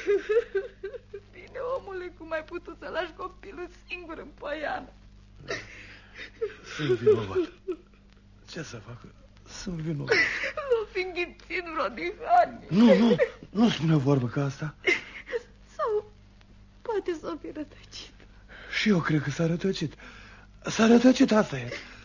Bine, omule, cum ai putut să lași copilul singur în poiană? Sunt vinovat. Ce să fac? Sunt vinovat. L-o fi înghițit vreo dihanie. Nu spune o vorbă ca asta. Sau poate s-o fi rătăcit. Și eu cred că s-a rătăcit. S-a rătăcit, asta e.